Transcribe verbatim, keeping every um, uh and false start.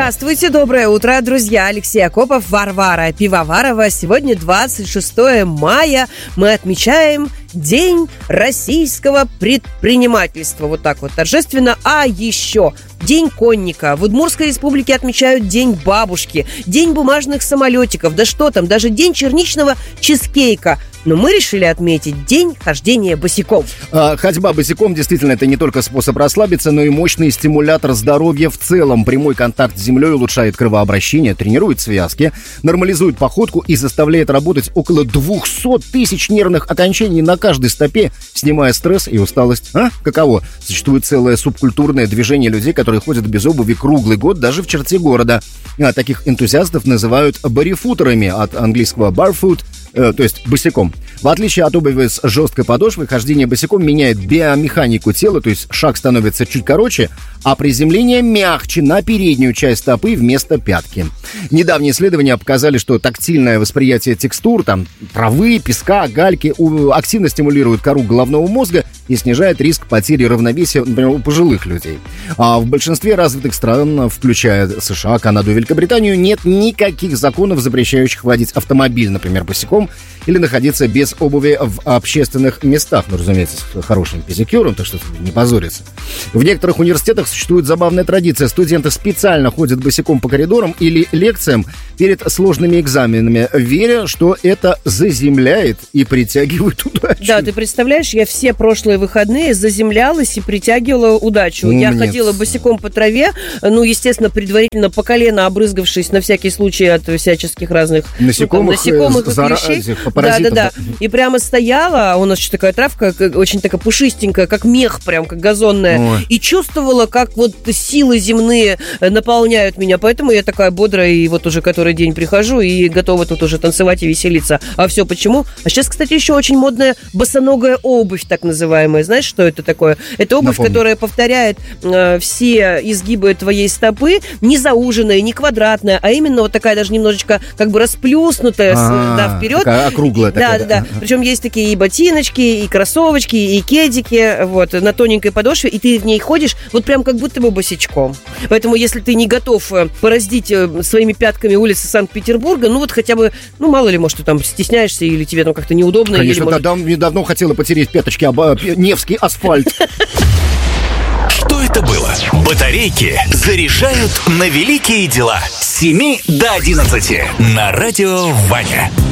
Здравствуйте, доброе утро, друзья. Алексей Акопов, Варвара Пивоварова. Сегодня двадцать шестое мая. Мы отмечаем День российского предпринимательства. Вот так вот торжественно. А еще День конника. В Удмуртской республике отмечают День бабушки, День бумажных самолетиков. Да что там, даже День черничного чизкейка. Но мы решили отметить День хождения босиком. А, ходьба босиком действительно это не только способ расслабиться, но и мощный стимулятор здоровья в целом. Прямой контакт с землей улучшает кровообращение, тренирует связки, нормализует походку и заставляет работать около двухсот тысяч нервных окончаний на каждой стопе, снимая стресс и усталость. А? Каково? Существует целое субкультурное движение людей, которые ходят без обуви круглый год даже в черте города. А таких энтузиастов называют барифутерами, от английского barefoot, э, то есть босиком. В отличие от обуви с жесткой подошвой, хождение босиком меняет биомеханику тела, то есть шаг становится чуть короче, а приземление мягче на переднюю часть стопы вместо пятки. Недавние исследования показали, что тактильное восприятие текстур, там, травы, песка, гальки активно стимулирует кору головного мозга и снижает риск потери равновесия, например, у пожилых людей. А в большинстве развитых стран, включая США, Канаду и Великобританию, нет никаких законов, запрещающих водить автомобиль, например, босиком, или находиться без обуви в общественных местах. Ну, разумеется, с хорошим педикюром, так что не позориться. В некоторых университетах существует забавная традиция. Студенты специально ходят босиком по коридорам или лекциям перед сложными экзаменами, веря, что это заземляет и притягивает удачу. Да, ты представляешь, я все прошлые выходные заземлялась и притягивала удачу. Умница. Я ходила босиком по траве, ну, естественно, предварительно по колено обрызгавшись на всякий случай от всяческих разных насекомых, ну, там, насекомых зара... и клещей. Да, да, да. И прямо стояла, у нас еще такая травка, очень такая пушистенькая, как мех прям, как газонная. Ой. И чувствовала, как вот силы земные наполняют меня. Поэтому я такая бодрая, и вот уже который день прихожу, и готова тут уже танцевать и веселиться. А все почему? А сейчас, кстати, еще очень модная босоногая обувь, так называемая. Знаешь, что это такое? Это обувь, Напомню. которая повторяет э, все изгибы твоей стопы, не зауженная, не квадратная, а именно вот такая даже немножечко как бы расплюснутая А-а-а, да, вперед. Такая округлая. Да, такая, да, да. Причем есть такие и ботиночки, и кроссовочки, и кедики, вот, на тоненькой подошве, и ты в ней ходишь вот прям как будто бы босичком. Поэтому, если ты не готов пораздить своими пятками улицы Санкт-Петербурга, ну вот хотя бы, ну мало ли, может, ты там стесняешься, или тебе там как-то неудобно. Конечно, или, тогда может... недавно хотела потереть пяточки об Невский асфальт. Что это было? Батарейки заряжают на великие дела. С семи до одиннадцати на радио Ваня.